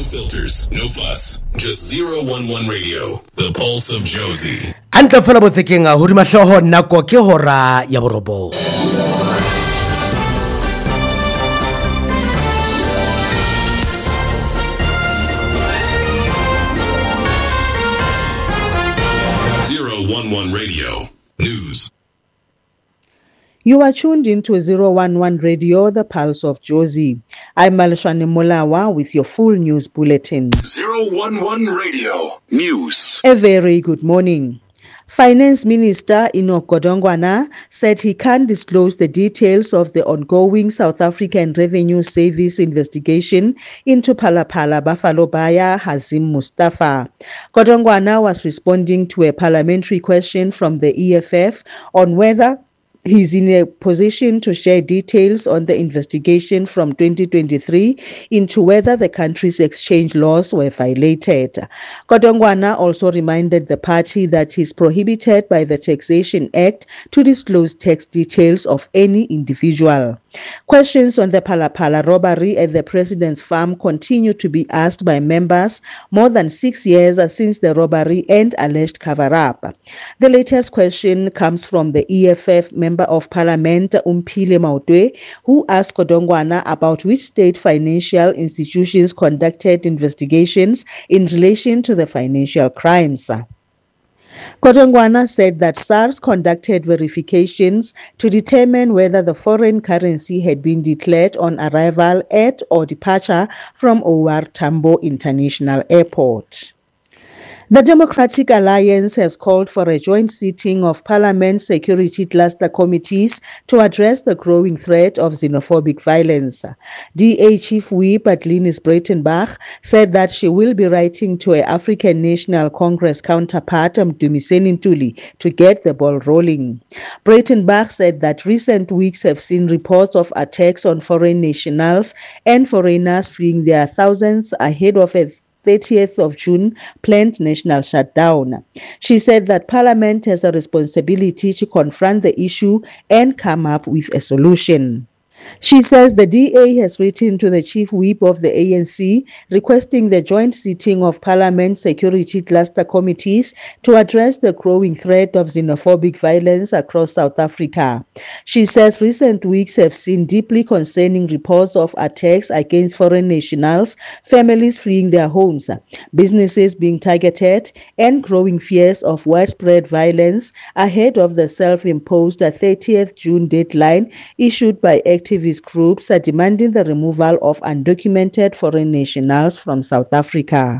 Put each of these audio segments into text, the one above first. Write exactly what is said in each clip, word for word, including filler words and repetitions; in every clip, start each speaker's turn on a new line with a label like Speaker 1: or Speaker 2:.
Speaker 1: filters, no fuss. Just zero one one Radio, the pulse of Jozi.
Speaker 2: Antle fela botsekeng a hodi mahloho nako ke hora ya borobo.
Speaker 1: zero one one Radio News.
Speaker 3: You are tuned into zero one one Radio, the pulse of Jozi. I'm Malashani Molawa with your full news bulletin.
Speaker 1: zero one one Radio News.
Speaker 3: A very good morning. Finance Minister Enoch Godongwana said he can't disclose the details of the ongoing South African Revenue Service investigation into Phala-Phala Buffalo buyer Hazim Mustafa. Godongwana was responding to a parliamentary question from the E F F on whether he's in a position to share details on the investigation from twenty twenty-three into whether the country's exchange laws were violated. Godongwana also reminded the party that he's prohibited by the Taxation Act to disclose tax details of any individual. Questions on the Phala-Phala robbery at the president's farm continue to be asked by members more than six years since the robbery and alleged cover-up. The latest question comes from the E F F member of Parliament Umphile Mautwe, who asked Godongwana about which state financial institutions conducted investigations in relation to the financial crimes. Godongwana said that SARS conducted verifications to determine whether the foreign currency had been declared on arrival at or departure from O R Tambo International Airport. The Democratic Alliance has called for a joint sitting of Parliament Security Cluster Committees to address the growing threat of xenophobic violence. D A Chief Whip Glenis Breitenbach said that she will be writing to an African National Congress counterpart, Mdumiseni Ntuli, to get the ball rolling. Breitenbach said that recent weeks have seen reports of attacks on foreign nationals and foreigners fleeing their thousands ahead of a thirtieth of June planned national shutdown. She said that Parliament has a responsibility to confront the issue and come up with a solution. She says the D A has written to the Chief Whip of the A N C requesting the joint sitting of Parliament Security Cluster Committees to address the growing threat of xenophobic violence across South Africa. She says recent weeks have seen deeply concerning reports of attacks against foreign nationals, families fleeing their homes, businesses being targeted, and growing fears of widespread violence ahead of the self-imposed thirtieth of June deadline issued by activist groups are demanding the removal of undocumented foreign nationals from South Africa.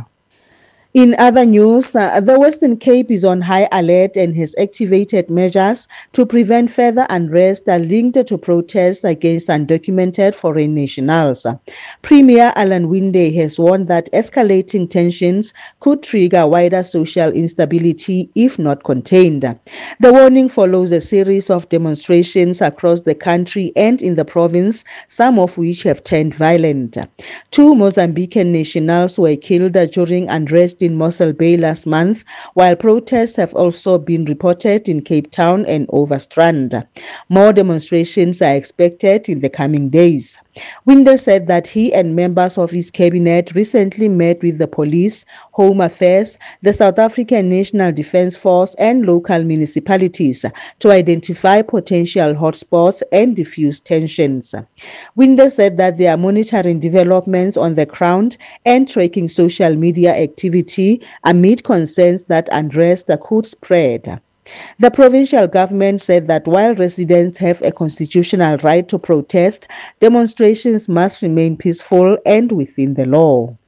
Speaker 3: In other news, uh, the Western Cape is on high alert and has activated measures to prevent further unrest linked to protests against undocumented foreign nationals. Premier Alan Winde has warned that escalating tensions could trigger wider social instability if not contained. The warning follows a series of demonstrations across the country and in the province, some of which have turned violent. Two Mozambican nationals were killed during unrest in Mossel Bay last month, while protests have also been reported in Cape Town and Overstrand. More demonstrations are expected in the coming days. Winde said that he and members of his cabinet recently met with the police, Home Affairs, the South African National Defence Force and local municipalities to identify potential hotspots and diffuse tensions. Winde said that they are monitoring developments on the ground and tracking social media activity amid concerns that unrest could spread. The provincial government said that while residents have a constitutional right to protest, demonstrations must remain peaceful and within the law.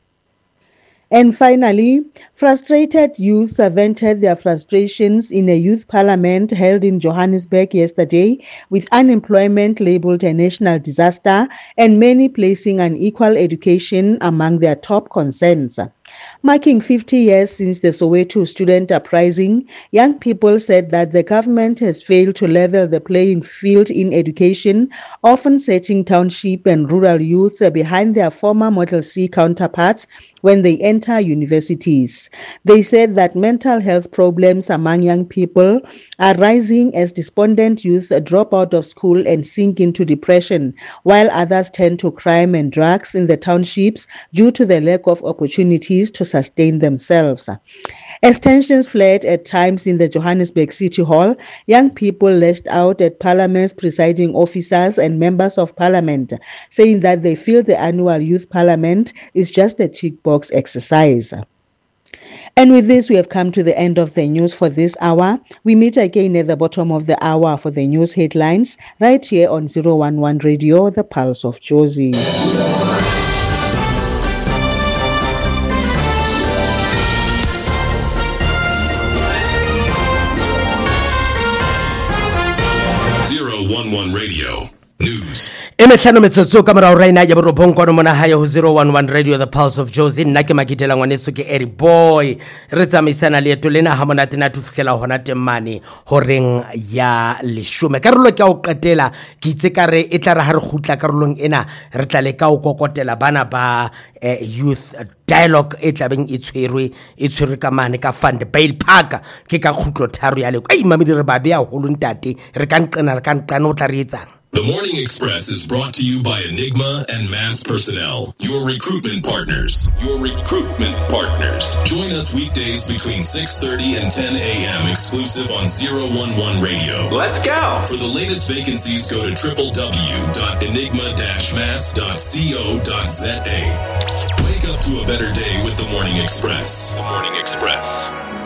Speaker 3: And finally, frustrated youths vented their frustrations in a youth parliament held in Johannesburg yesterday, with unemployment labelled a national disaster and many placing unequal education among their top concerns. Marking fifty years since the Soweto student uprising, young people said that the government has failed to level the playing field in education, often setting township and rural youths behind their former Model C counterparts when they enter universities. They said that mental health problems among young people are rising as despondent youth drop out of school and sink into depression, while others turn to crime and drugs in the townships due to the lack of opportunities to sustain themselves. As tensions flared at times in the Johannesburg City Hall, young people lashed out at Parliament's presiding officers and members of Parliament, saying that they feel the annual Youth Parliament is just a tick box exercise. And with this, we have come to the end of the news for this hour. We meet again at the bottom of the hour for the news headlines, right here on zero one one Radio, the Pulse of Jozi.
Speaker 1: zero one one Radio News.
Speaker 2: Emehlano metsotso ka morao raina ya borobong kwa mona hae ho zero one one Radio, the Pulse of Jozi. Nna ke makitela ngwaneso ke Eri Boy. Re tsamaisana le eto lena ha monate na tu fihlela hona temane horeng ya leshome. Karolo ke a o qetela ke itse ka re e tla re ha re khutla karolong ena re tla le ka o kokotela bana ba eh, youth dialogue e tlabeng e tshwerwe e tshwerwe ka mane ka fund bail park ke ka khutlo tharo ya le ai mamedi re ba bea ho luntate re ka nqena re ka nqana o tla re etsang.
Speaker 1: The Morning Express is brought to you by Enigma and Mass Personnel, your recruitment partners. Your recruitment partners. Join us weekdays between six thirty and ten a.m. exclusive on zero one one Radio.
Speaker 4: Let's go.
Speaker 1: For the latest vacancies, go to w w w dot enigma dash mass dot co dot z a. Wake up to a better day with the Morning Express. The Morning Express.